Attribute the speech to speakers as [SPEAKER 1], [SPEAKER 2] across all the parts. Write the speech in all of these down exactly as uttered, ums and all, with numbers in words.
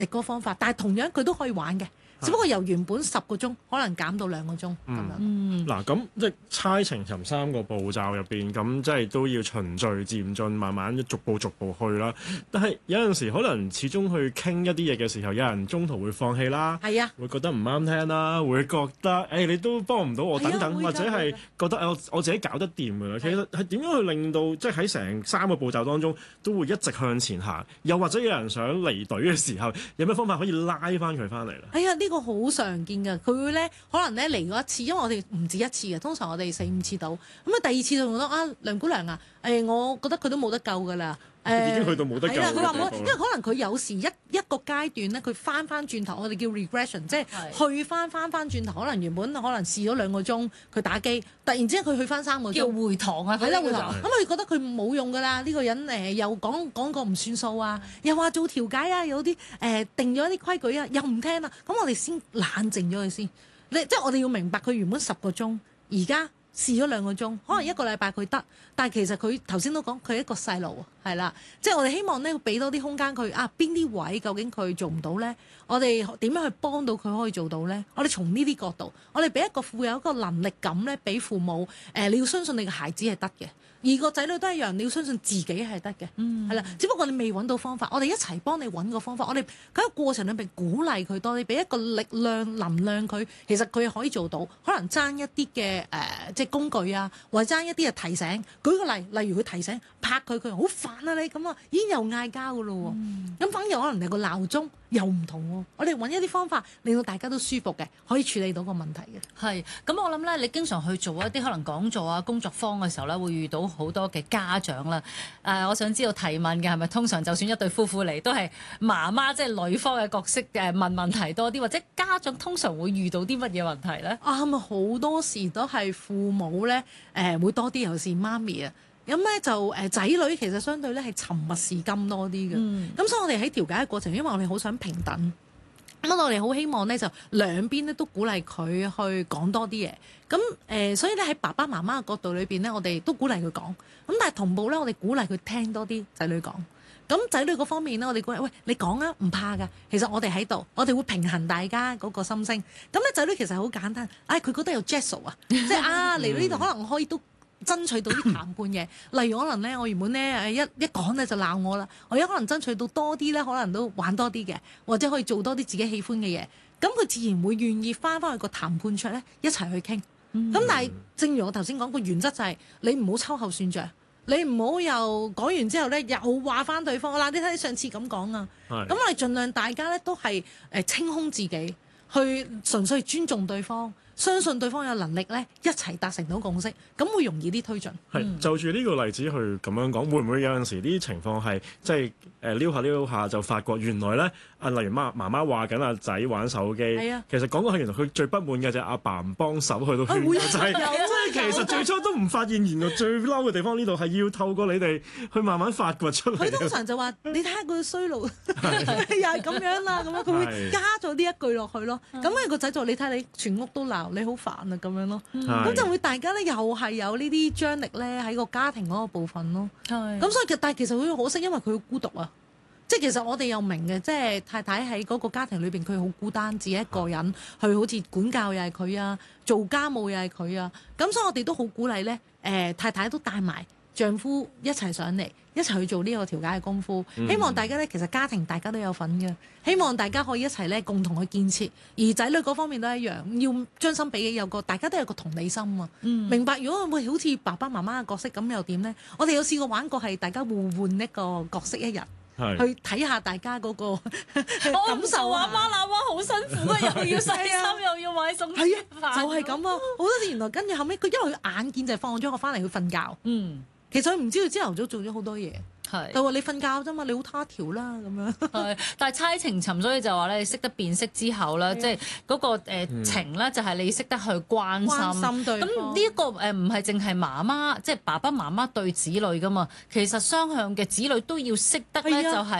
[SPEAKER 1] 嗰個方法，但係同樣佢都可以玩嘅。只不過由原本十個鐘可能減到兩個鐘咁樣。
[SPEAKER 2] 嗯，嗱咁即係猜情尋三個步驟入邊，咁即係都要循序漸進，慢慢逐步逐步去啦。但係有陣時可能始終去傾一啲嘢嘅時候，有人中途會放棄啦，
[SPEAKER 1] 係啊，
[SPEAKER 2] 會覺得唔啱聽啦，會覺得誒、欸、你都幫唔到我等等，或者係覺得誒我我自己搞得掂㗎啦。其實係點樣去令到即係喺成三個步驟當中都會一直向前行？又或者有人想離隊嘅時候，有咩方法可以拉翻佢翻嚟咧？
[SPEAKER 1] 係啊，呢、這個好常見㗎。佢會咧可能咧嚟過一次，因為我哋唔止一次嘅，通常我哋四五次到。咁啊第二次就覺得啊梁姑娘啊，誒、欸、我覺得佢都冇得救㗎啦。
[SPEAKER 2] 已經去到冇得救嘅地步。
[SPEAKER 1] 佢話冇，因為可能佢有時一一個階段咧，佢翻翻轉頭，我哋叫 regression， 即係去翻翻翻轉頭，可能原本可能試咗兩個鐘佢打機，突然之間佢去翻三個鐘，
[SPEAKER 3] 叫回堂啊，
[SPEAKER 1] 係啦回堂。咁佢覺得佢冇用㗎啦，呢、呢個人誒又講講個唔算數啊，又話做調解啊，有啲誒、呃、定咗啲規矩啊，又唔聽啊，咁我哋先冷靜咗佢先。你即係我哋要明白佢原本十個鐘，而家試咗兩個鐘，可能一個禮拜佢得，但係其實佢頭先都講佢一個細路係啦，即係我哋希望咧俾多啲空間佢啊，邊啲位究竟佢做唔到咧？我哋點樣去幫到佢可以做到咧？我哋從呢啲角度，我哋俾一個富有一個能力感咧，俾父母誒、呃，你要相信你嘅孩子係得嘅。而個仔女都一樣，你要相信自己係得嘅，係啦、嗯。只不過你未揾到方法，我哋一齊幫你揾個方法。我哋喺個過程裏邊鼓勵佢多啲，俾一個力量、能量佢。其實佢可以做到，可能爭一啲嘅誒，即係工具啊，或者爭一啲嘅提醒。舉個例，例如佢提醒拍佢，佢好煩啊你咁啊，已經又嗌交噶咯喎。咁、嗯、反而可能係個鬧鐘又唔同喎。我哋揾一啲方法，令到大家都舒服嘅，可以處理到個問題嘅。
[SPEAKER 3] 係咁，我諗咧，你經常去做一啲可能講座啊、工作坊嘅時候咧，會遇到好多嘅家長啦，誒、呃，我想知道提問嘅係咪通常就算一對夫婦嚟，都係媽媽即係女方嘅角色誒問問題多啲，或者家長通常會遇到啲乜嘢問題咧？
[SPEAKER 1] 啊，咪好多時都係父母咧誒、呃、會多啲，尤其是媽咪啊，咁咧就誒仔、呃、女其實相對咧係沉默是金多啲嘅，咁、嗯、所以我哋喺調解嘅過程，因為我哋好想平等。咁我哋好希望咧，就兩邊咧都鼓勵佢去講多啲嘢。咁誒、呃，所以咧喺爸爸媽媽嘅角度裏邊咧，我哋都鼓勵佢講。咁但係同步咧，我哋鼓勵佢聽多啲仔女講。咁仔女嗰方面咧，我哋鼓勵喂你講啊，唔怕㗎。其實我哋喺度，我哋會平衡大家嗰個心聲。咁咧仔女其實好簡單，唉、哎，佢覺得有 gesso 啊，即係啊嚟到呢度可能我可以都爭取到啲談判嘅，例如可能咧，我原本咧誒一一講咧就鬧我啦，我而家可能爭取到多啲咧，可能都玩多啲嘅，或者可以做多啲自己喜歡嘅嘢，咁佢自然會願意翻返去個談判桌咧一齊去傾。咁、嗯、但係正如我頭先講個原則就係、是、你唔好秋後算賬，你唔好又講完之後咧又話翻對方嗱，你睇你上次咁講啊，咁是我哋盡量大家咧都係誒清空自己，去純粹尊重對方。相信對方有能力咧，一齊達成到共識，咁會容易啲推進。係
[SPEAKER 2] 是就住呢個例子去咁樣講，會唔會有陣時呢啲情況係即係誒撩下撩下就發覺原來咧啊，例如媽媽媽話緊阿仔玩手機，啊、其實講講係原來佢最不滿嘅就係阿爸唔幫手去到勸個仔，即係其實最初都唔發現原來最嬲嘅地方呢度係要透過你哋去慢慢發掘出嚟。
[SPEAKER 1] 佢通常就話：你睇下佢衰路，又係咁樣啦，咁樣佢會加咗呢一句落去咯。咁啊個仔就你睇你全屋都鬧。你好煩啊咁樣咯，咁是就會大家咧又係有呢啲張力咧喺個家庭嗰個部分咯。咁是所以但係其實佢好可惜，因為佢好孤獨啊。即係其實我哋又明嘅，即係太太喺嗰個家庭裏邊，佢好孤單，自己一個人去是好似管教又係佢啊，做家務又係佢啊。咁所以我哋都好鼓勵咧，誒、呃、太太都帶埋丈夫一齊上嚟，一齊去做呢個調解嘅功夫。希望大家咧，其實家庭大家都有份嘅，希望大家可以一齊咧共同去建設。而仔女嗰方面都一樣，要將心比己，有個大家都有個同理心啊。嗯、明白？如果會好似爸爸媽媽嘅角色咁又點咧？我哋有試過玩過係大家互換一個角色一日，是去睇下大家嗰個感受啊。
[SPEAKER 3] 阿媽鬧媽好辛苦啊，又要洗衫又要買餸，
[SPEAKER 1] 係啊，就係咁啊。好多時原來跟住後尾，佢因為佢眼見就係放咗我翻嚟去瞓覺。嗯。其實佢唔知道朝頭早做咗好多嘢，係就話你瞓覺啫嘛，你好他條啦咁樣。
[SPEAKER 3] 係，但係猜情尋，所以就話咧，你識得辨識之後咧，即係嗰個誒情咧，就係你識得去關心。關心對方。咁呢一個誒唔係淨係媽媽，即係爸爸媽媽對子女噶嘛，其實雙向嘅子女都要識得咧，就係要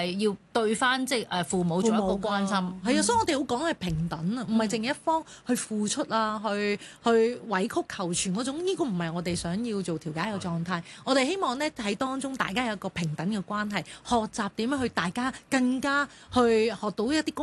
[SPEAKER 3] 對翻即係誒父母做一個關心。
[SPEAKER 1] 係啊，所以我哋好講係平等啊，唔係淨係一方去付出啊，去去委曲求全嗰種，呢、這個唔係我哋想要做調解嘅狀態。我哋希望呢喺當中大家有一個平等嘅關係，學習點樣去大家更加去學到一啲